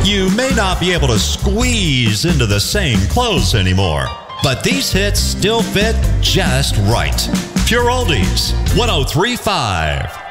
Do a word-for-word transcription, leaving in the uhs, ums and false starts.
You may not be able to squeeze into the same clothes anymore, but these hits still fit just right. Pure Oldies, one oh three point five.